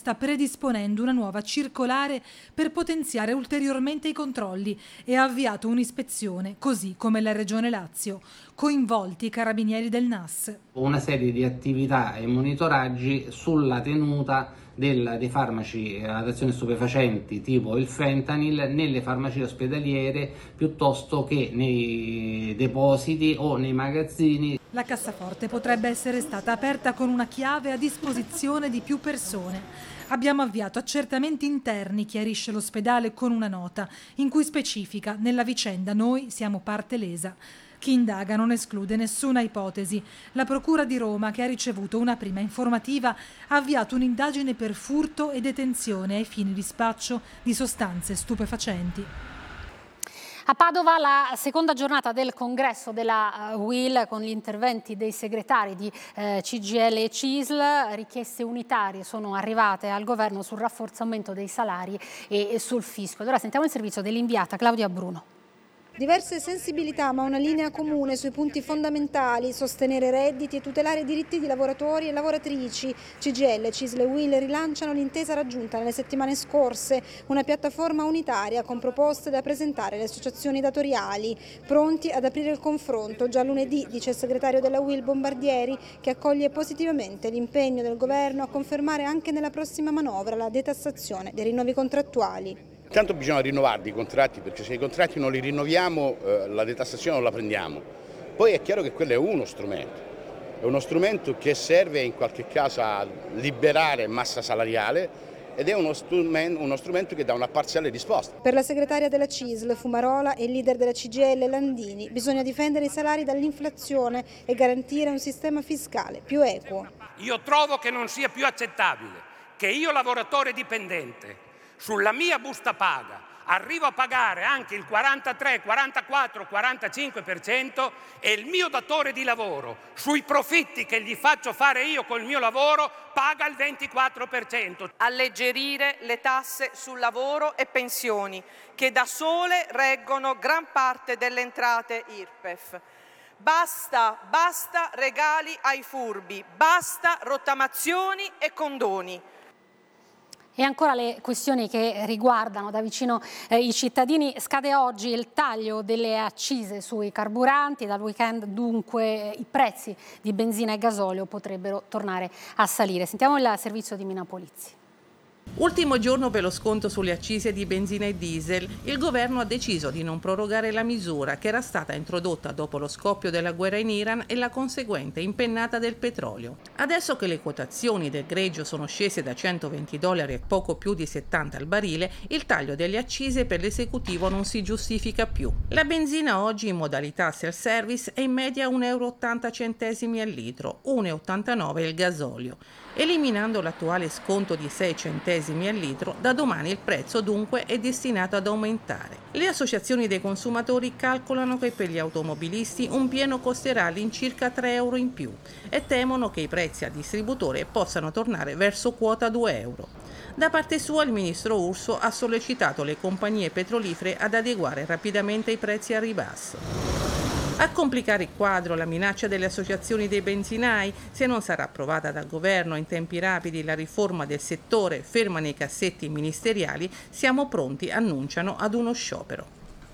sta predisponendo una nuova circolare per potenziare ulteriormente i controlli e ha avviato un'ispezione, così come la Regione Lazio, coinvolti i carabinieri del NAS. Una serie di attività e monitoraggi sulla tenuta dei farmaci ad azione stupefacenti tipo il fentanyl nelle farmacie ospedaliere piuttosto che nei depositi o nei magazzini. La cassaforte potrebbe essere stata aperta con una chiave a disposizione di più persone. Abbiamo avviato accertamenti interni, chiarisce l'ospedale con una nota in cui specifica: nella vicenda noi siamo parte lesa. Chi indaga non esclude nessuna ipotesi. La Procura di Roma, che ha ricevuto una prima informativa, ha avviato un'indagine per furto e detenzione ai fini di spaccio di sostanze stupefacenti. A Padova la seconda giornata del congresso della UIL con gli interventi dei segretari di CGIL e CISL. Richieste unitarie sono arrivate al governo sul rafforzamento dei salari e sul fisco. Ed ora sentiamo il servizio dell'inviata Claudia Bruno. Diverse sensibilità ma una linea comune sui punti fondamentali: sostenere redditi e tutelare i diritti di lavoratori e lavoratrici. CGIL, CISL e UIL rilanciano l'intesa raggiunta nelle settimane scorse, una piattaforma unitaria con proposte da presentare alle associazioni datoriali, pronti ad aprire il confronto. Già lunedì, dice il segretario della UIL Bombardieri, che accoglie positivamente l'impegno del governo a confermare anche nella prossima manovra la detassazione dei rinnovi contrattuali. Intanto bisogna rinnovarli i contratti, perché se i contratti non li rinnoviamo la detassazione non la prendiamo. Poi è chiaro che quello è uno strumento che serve in qualche caso a liberare massa salariale ed è uno strumento che dà una parziale risposta. Per la segretaria della CISL Fumarola e il leader della CGIL Landini bisogna difendere i salari dall'inflazione e garantire un sistema fiscale più equo. Io trovo che non sia più accettabile che io, lavoratore dipendente, sulla mia busta paga arrivo a pagare anche il 43, 44, 45% e il mio datore di lavoro sui profitti che gli faccio fare io col mio lavoro paga il 24%. Alleggerire le tasse sul lavoro e pensioni che da sole reggono gran parte delle entrate IRPEF. Basta regali ai furbi, basta rottamazioni e condoni. E ancora le questioni che riguardano da vicino i cittadini. Scade oggi il taglio delle accise sui carburanti. Dal weekend dunque i prezzi di benzina e gasolio potrebbero tornare a salire. Sentiamo il servizio di Mina Polizzi. Ultimo giorno per lo sconto sulle accise di benzina e diesel. Il governo ha deciso di non prorogare la misura che era stata introdotta dopo lo scoppio della guerra in Iran e la conseguente impennata del petrolio. Adesso che le quotazioni del greggio sono scese da $120 a poco più di 70 al barile, il taglio delle accise per l'esecutivo non si giustifica più. La benzina oggi in modalità self-service è in media €1,80 al litro, €1,89 il gasolio. Eliminando l'attuale sconto di 6 centesimi al litro, da domani il prezzo dunque è destinato ad aumentare. Le associazioni dei consumatori calcolano che per gli automobilisti un pieno costerà all'incirca €3 in più e temono che i prezzi al distributore possano tornare verso quota €2. Da parte sua il ministro Urso ha sollecitato le compagnie petrolifere ad adeguare rapidamente i prezzi al ribasso. A complicare il quadro la minaccia delle associazioni dei benzinai: se non sarà approvata dal governo in tempi rapidi la riforma del settore ferma nei cassetti ministeriali, siamo pronti, annunciano, ad uno sciopero.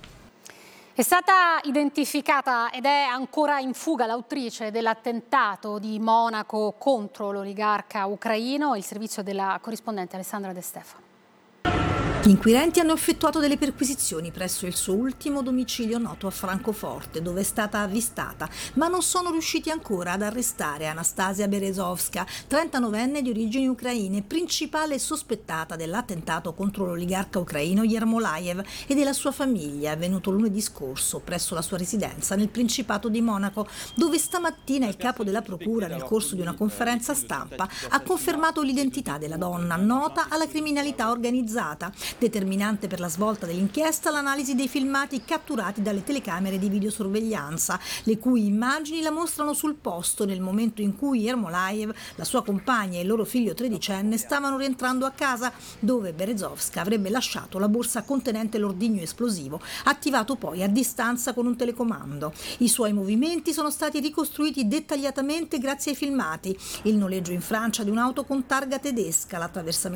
È stata identificata ed è ancora in fuga l'autrice dell'attentato di Monaco contro l'oligarca ucraino. Il servizio della corrispondente Alessandra De Stefano. Gli inquirenti hanno effettuato delle perquisizioni presso il suo ultimo domicilio noto a Francoforte, dove è stata avvistata, ma non sono riusciti ancora ad arrestare Anastasia Berezovska, 39enne di origini ucraine, principale sospettata dell'attentato contro l'oligarca ucraino Yermolayev e della sua famiglia, avvenuto lunedì scorso presso la sua residenza nel Principato di Monaco, dove stamattina il capo della procura, nel corso di una conferenza stampa, ha confermato l'identità della donna, nota alla criminalità organizzata. Determinante per la svolta dell'inchiesta l'analisi dei filmati catturati dalle telecamere di videosorveglianza, le cui immagini la mostrano sul posto nel momento in cui Yermolayev, la sua compagna e il loro figlio tredicenne stavano rientrando a casa, dove Berezovska avrebbe lasciato la borsa contenente l'ordigno esplosivo, attivato poi a distanza con un telecomando. I suoi movimenti sono stati ricostruiti dettagliatamente grazie ai filmati: il noleggio in Francia di un'auto con targa tedesca, l'attraversamento